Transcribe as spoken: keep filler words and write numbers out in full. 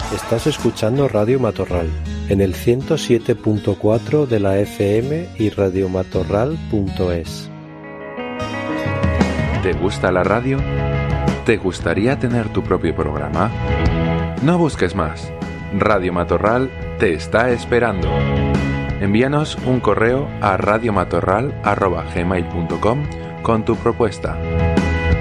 Estás escuchando Radio Matorral en el ciento siete punto cuatro de la F M y radiomatorral punto es. ¿Te gusta la radio? ¿Te gustaría tener tu propio programa? No busques más. Radio Matorral te está esperando. Envíanos un correo a radiomatorral arroba gmail punto com con tu propuesta.